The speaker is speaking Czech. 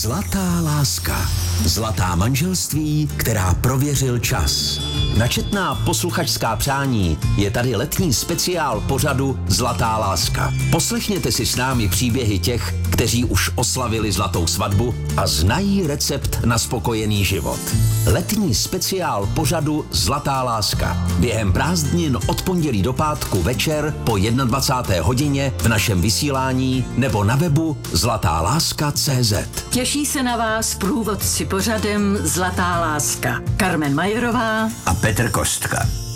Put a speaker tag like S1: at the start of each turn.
S1: Zlatá láska. Zlatá manželství, která prověřil čas. Na četná posluchačská přání je tady letní speciál pořadu Zlatá láska. Poslechněte si s námi příběhy těch, kteří už oslavili zlatou svatbu a znají recept na spokojený život. Letní speciál pořadu Zlatá láska. Během prázdnin od pondělí do pátku večer po 21. hodině v našem vysílání nebo na webu zlatáláska.cz.
S2: Těší se na vás průvodci pořadem Zlatá láska. Karmen Majerová
S1: a Petr Kostka.